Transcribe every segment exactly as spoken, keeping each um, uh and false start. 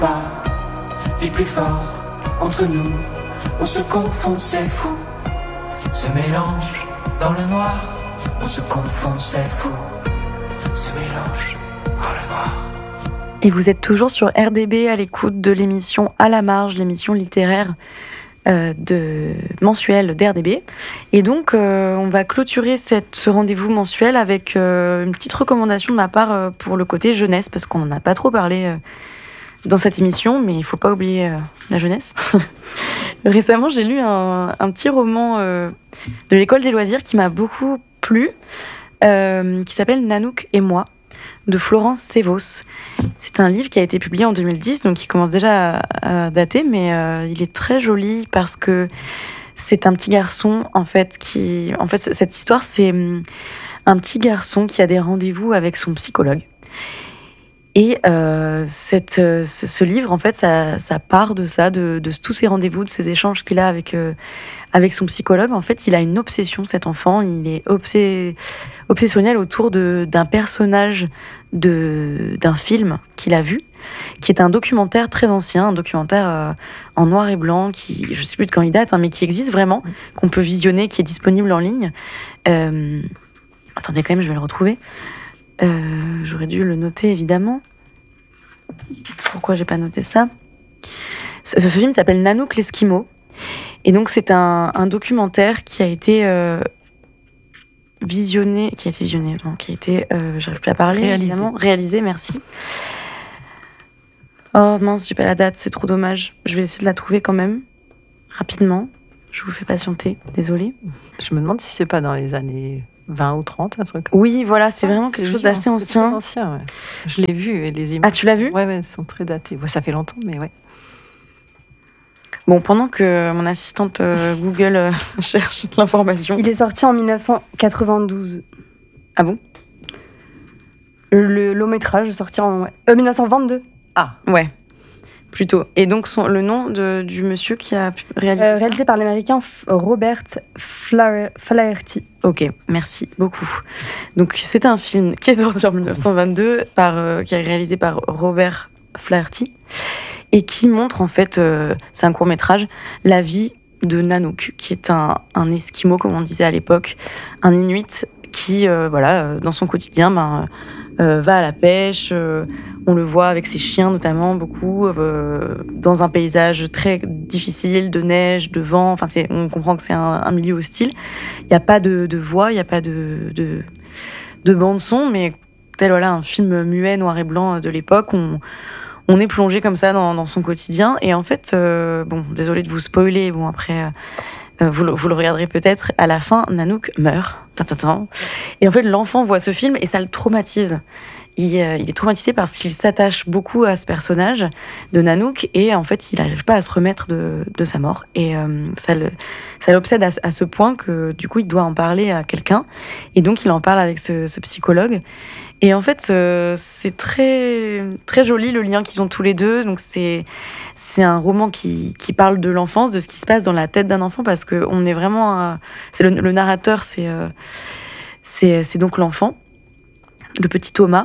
Pas, vie plus fort, entre nous, on se confond, c'est fou. Se mélange dans le noir, on se confond, c'est fou. Se mélange dans le noir. Et vous êtes toujours sur R D B à l'écoute de l'émission À la marge, l'émission littéraire euh, de, mensuelle d'R D B. Et donc, euh, on va clôturer cette, ce rendez-vous mensuel avec euh, une petite recommandation de ma part euh, pour le côté jeunesse, parce qu'on n'en a pas trop parlé euh, dans cette émission, mais il ne faut pas oublier euh, la jeunesse. Récemment, j'ai lu un, un petit roman euh, de l'école des loisirs qui m'a beaucoup plu, euh, qui s'appelle Nanook et moi, de Florence Sévos. C'est un livre qui a été publié en deux mille dix, donc il commence déjà à, à dater, mais euh, il est très joli parce que c'est un petit garçon, en fait, qui... En fait, cette histoire, c'est un petit garçon qui a des rendez-vous avec son psychologue. Et euh, cette, ce, ce livre, en fait, ça, ça part de ça, de, de tous ces rendez-vous, de ces échanges qu'il a avec, euh, avec son psychologue. En fait, il a une obsession, cet enfant. Il est obsé... obsessionnel autour de, d'un personnage de, d'un film qu'il a vu, qui est un documentaire très ancien, un documentaire euh, en noir et blanc, qui, je ne sais plus de quand il date, hein, mais qui existe vraiment, qu'on peut visionner, qui est disponible en ligne. Euh, attendez, quand même, je vais le retrouver. Euh, j'aurais dû le noter, évidemment. Pourquoi j'ai pas noté ça ? Ce, ce film s'appelle Nanook l'Esquimau. Et donc, c'est un, un documentaire qui a été... Euh, visionné, qui a été visionné, non, qui a été, euh, j'arrive plus à parler, réalisé. Évidemment, réalisé, merci. Oh mince, j'ai pas la date, c'est trop dommage. Je vais essayer de la trouver quand même, rapidement. Je vous fais patienter, désolée. Je me demande si c'est pas dans les années vingt ou trente, un truc. Oui, voilà, c'est ah, vraiment quelque c'est chose d'assez ancien. C'est ancien, ouais. Je l'ai vu, et les images. Ah, tu l'as vu ? Ouais, ouais, elles sont très datées. Ouais, ça fait longtemps, mais ouais. Bon, pendant que mon assistante euh, Google euh, cherche l'information. Il est sorti en dix-neuf cent quatre-vingt-douze. Ah bon ? Le long métrage est sorti en ouais. euh, dix-neuf cent vingt-deux. Ah, ouais, plutôt. Et donc, son, le nom de, du monsieur qui a réalisé euh, Réalisé par l'américain Robert Flaherty. Ok, merci beaucoup. Donc, c'est un film qui est sorti en dix-neuf cent vingt-deux, par, euh, qui est réalisé par Robert Flaherty, et qui montre, en fait, euh, c'est un court-métrage, la vie de Nanook, qui est un, un Esquimau, comme on disait à l'époque, un Inuit qui, euh, voilà, dans son quotidien, ben, euh, va à la pêche, euh, on le voit avec ses chiens notamment, beaucoup, euh, dans un paysage très difficile, de neige, de vent, enfin, c'est, on comprend que c'est un, un milieu hostile. Il n'y a pas de, de voix, il n'y a pas de, de, de bande-son, mais tel, voilà, un film muet, noir et blanc de l'époque, on... On est plongé comme ça dans, dans son quotidien. Et en fait, euh, bon, désolée de vous spoiler, bon, après, euh, vous, le, vous le regarderez peut-être, à la fin, Nanook meurt. Tintintin. Et en fait, l'enfant voit ce film et ça le traumatise. Il, euh, il est traumatisé parce qu'il s'attache beaucoup à ce personnage de Nanook et en fait, il n'arrive pas à se remettre de, de sa mort. Et euh, ça, le, ça l'obsède à, à ce point que, du coup, il doit en parler à quelqu'un. Et donc, il en parle avec ce, ce psychologue. Et en fait, euh, c'est très, très joli le lien qu'ils ont tous les deux. Donc, c'est, c'est un roman qui, qui parle de l'enfance, de ce qui se passe dans la tête d'un enfant, parce qu'on est vraiment... Euh, c'est le, le narrateur, c'est, euh, c'est, c'est donc l'enfant, le petit Thomas.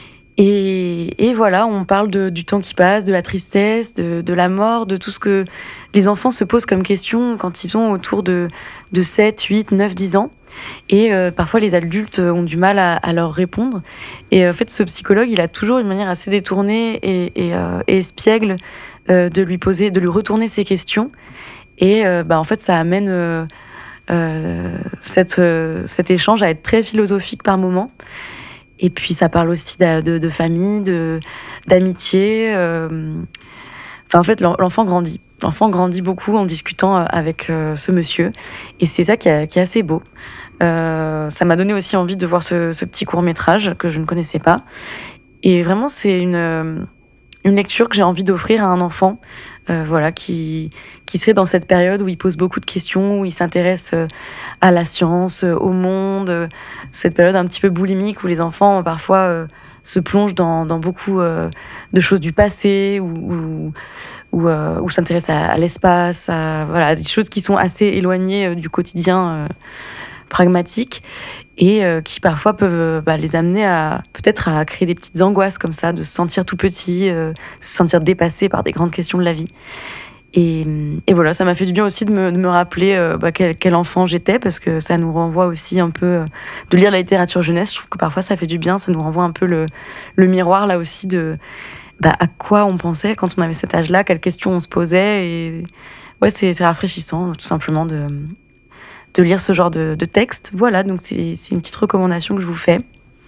Et, et voilà, on parle de, du temps qui passe, de la tristesse, de, de la mort, de tout ce que les enfants se posent comme question quand ils ont autour de, de sept, huit, neuf, dix ans. Et euh, parfois, les adultes ont du mal à, à leur répondre. Et en fait, ce psychologue, il a toujours une manière assez détournée et, et, euh, et espiègle euh, de lui poser, de lui retourner ses questions. Et euh, bah, en fait, ça amène euh, euh, cette, euh, cet échange à être très philosophique par moments. Et puis, ça parle aussi de, de, de famille, de, d'amitié. Euh... Enfin, en fait, l'enfant grandit. L'enfant grandit beaucoup en discutant avec euh, ce monsieur. Et c'est ça qui, a, qui est assez beau. Euh, ça m'a donné aussi envie de voir ce, ce petit court-métrage que je ne connaissais pas. Et vraiment, c'est une, une lecture que j'ai envie d'offrir à un enfant euh, voilà, qui, qui serait dans cette période où il pose beaucoup de questions, où il s'intéresse à la science, au monde. Cette période un petit peu boulimique où les enfants, parfois, euh, se plongent dans, dans beaucoup euh, de choses du passé, ou... ou ou euh, où s'intéresse à, à l'espace, à, voilà, des choses qui sont assez éloignées euh, du quotidien euh, pragmatique. et euh, qui parfois peuvent bah, les amener à peut-être à créer des petites angoisses comme ça, de se sentir tout petit, euh, se sentir dépassé par des grandes questions de la vie. Et, et voilà, ça m'a fait du bien aussi de me, de me rappeler euh, bah, quel, quel enfant j'étais, parce que ça nous renvoie aussi un peu euh, de lire la littérature jeunesse. Je trouve que parfois ça fait du bien, ça nous renvoie un peu le, le miroir là aussi de bah, à quoi on pensait quand on avait cet âge-là, quelles questions on se posait. Et ouais, c'est, c'est rafraîchissant tout simplement de, de lire ce genre de, de texte. Voilà, donc c'est, c'est une petite recommandation que je vous fais.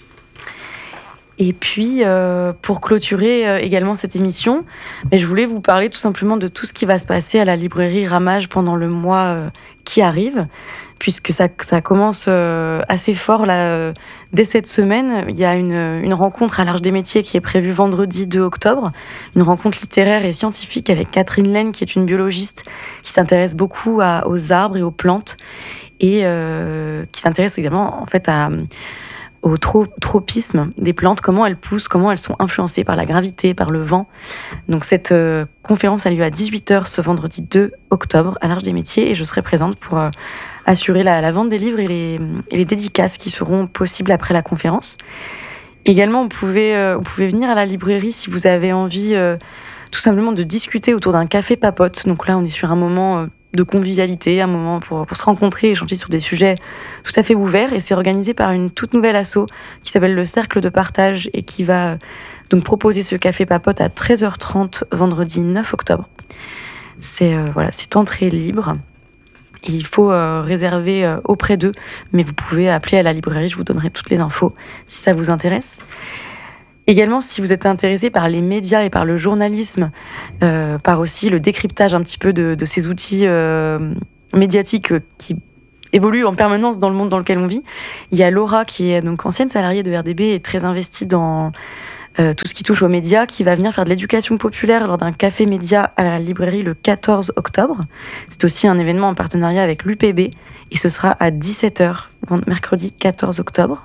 Et puis, euh, pour clôturer euh, également cette émission, mais je voulais vous parler tout simplement de tout ce qui va se passer à la librairie Ramage pendant le mois euh, qui arrive, puisque ça, ça commence euh, assez fort là, euh, dès cette semaine. Il y a une, une rencontre à l'Arche des Métiers qui est prévue vendredi deux octobre, une rencontre littéraire et scientifique avec Catherine Laine, qui est une biologiste qui s'intéresse beaucoup à, aux arbres et aux plantes, et euh, qui s'intéresse également en fait à... au tro- tropisme des plantes, comment elles poussent, comment elles sont influencées par la gravité, par le vent. Donc cette euh, conférence a lieu à dix-huit heures ce vendredi deux octobre à l'Arche des Métiers, et je serai présente pour euh, assurer la, la vente des livres et les, et les dédicaces qui seront possibles après la conférence. Également, vous pouvez, euh, vous pouvez venir à la librairie si vous avez envie euh, tout simplement de discuter autour d'un café papote. Donc là, on est sur un moment... Euh, de convivialité, un moment pour, pour se rencontrer et échanger sur des sujets tout à fait ouverts. Et c'est organisé par une toute nouvelle asso qui s'appelle le Cercle de Partage et qui va donc proposer ce café papote à treize heures trente vendredi neuf octobre. C'est, euh, voilà, c'est entrée libre. Et il faut euh, réserver euh, auprès d'eux, mais vous pouvez appeler à la librairie, je vous donnerai toutes les infos si ça vous intéresse. Également, si vous êtes intéressé par les médias et par le journalisme, euh, par aussi le décryptage un petit peu de, de ces outils euh, médiatiques qui évoluent en permanence dans le monde dans lequel on vit, il y a Laura, qui est donc ancienne salariée de R D B et très investie dans euh, tout ce qui touche aux médias, qui va venir faire de l'éducation populaire lors d'un café média à la librairie le quatorze octobre. C'est aussi un événement en partenariat avec l'U P B et ce sera à dix-sept heures, mercredi quatorze octobre.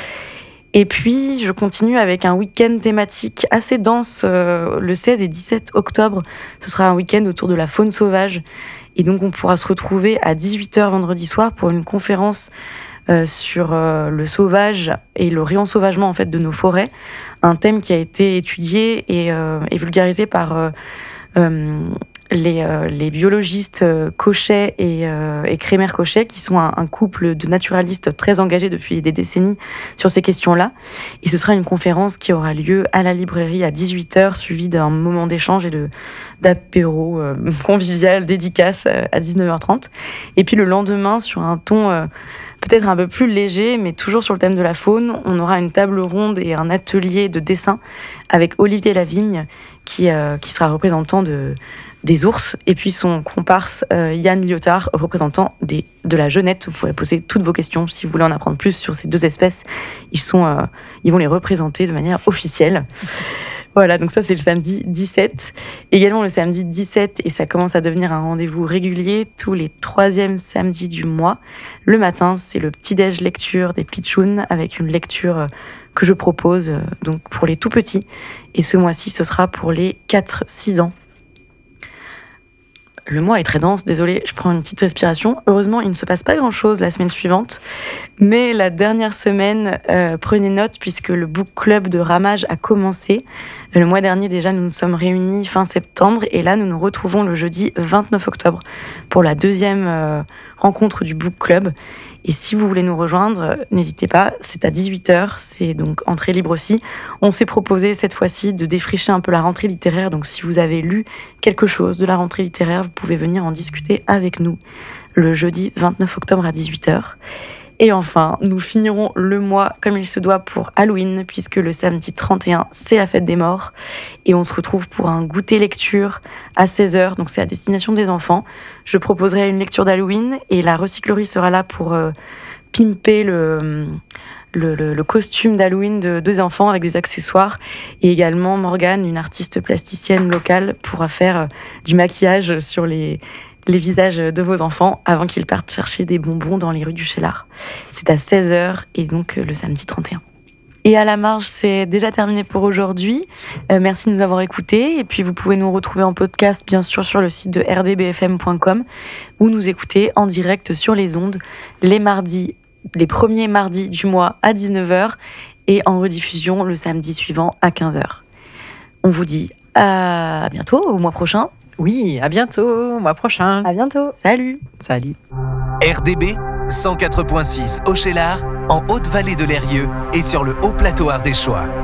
Et puis, je continue avec un week-end thématique assez dense euh, le seize et dix-sept octobre. Ce sera un week-end autour de la faune sauvage. Et donc, on pourra se retrouver à dix-huit heures vendredi soir pour une conférence euh, sur euh, le sauvage et le réensauvagement en fait, de nos forêts. Un thème qui a été étudié et, euh, et vulgarisé par... Euh, euh, Les, euh, les biologistes euh, Cochet et, euh, et Crémer-Cochet, qui sont un, un couple de naturalistes très engagés depuis des décennies sur ces questions-là. Et ce sera une conférence qui aura lieu à la librairie à dix-huit heures, suivie d'un moment d'échange et de, d'apéro euh, convivial, dédicace euh, à dix-neuf heures trente. Et puis le lendemain, sur un ton euh, peut-être un peu plus léger, mais toujours sur le thème de la faune, on aura une table ronde et un atelier de dessin avec Olivier Lavigne, qui, euh, qui sera représentant de... des ours, et puis son comparse euh, Yann Lyotard, représentant des, de la Jeunette. Vous pourrez poser toutes vos questions si vous voulez en apprendre plus sur ces deux espèces. Ils, sont, euh, ils vont les représenter de manière officielle. Voilà, donc ça c'est le samedi dix-sept. Également le samedi dix-sept, et ça commence à devenir un rendez-vous régulier tous les troisièmes samedis du mois. Le matin, c'est le petit-déj lecture des pitchouns, avec une lecture que je propose euh, donc pour les tout-petits. Et ce mois-ci, ce sera pour les quatre six ans. Le mois est très dense, désolée, je prends une petite respiration. Heureusement, il ne se passe pas grand-chose la semaine suivante. Mais la dernière semaine, euh, prenez note, puisque le book club de Ramage a commencé. Le mois dernier, déjà, nous nous sommes réunis fin septembre. Et là, nous nous retrouvons le jeudi vingt-neuf octobre pour la deuxième euh, rencontre du book club. Et si vous voulez nous rejoindre, n'hésitez pas, c'est à dix-huit heures, c'est donc entrée libre aussi. On s'est proposé cette fois-ci de défricher un peu la rentrée littéraire, donc si vous avez lu quelque chose de la rentrée littéraire, vous pouvez venir en discuter avec nous le jeudi vingt-neuf octobre à dix-huit heures. Et enfin, nous finirons le mois comme il se doit pour Halloween, puisque le samedi trente et un, c'est la fête des morts. Et on se retrouve pour un goûter lecture à seize heures, donc c'est à destination des enfants. Je proposerai une lecture d'Halloween et la recyclerie sera là pour euh, pimper le, le, le, le costume d'Halloween de deux enfants avec des accessoires. Et également Morgane, une artiste plasticienne locale, pourra faire euh, du maquillage sur les... les visages de vos enfants avant qu'ils partent chercher des bonbons dans les rues du Cheylard. C'est à seize heures et donc le samedi trente et un. Et à la marge, c'est déjà terminé pour aujourd'hui. Euh, merci de nous avoir écoutés. Et puis vous pouvez nous retrouver en podcast, bien sûr, sur le site de r d b f m point com ou nous écouter en direct sur les ondes les mardis les premiers mardis du mois à dix-neuf heures et en rediffusion le samedi suivant à quinze heures. On vous dit à bientôt, au mois prochain. Oui, à bientôt, au mois prochain. À bientôt. Salut. Salut. R D B cent quatre virgule six au Cheylard, en Haute-Vallée de l'Eyrieux et sur le Haut Plateau Ardéchois.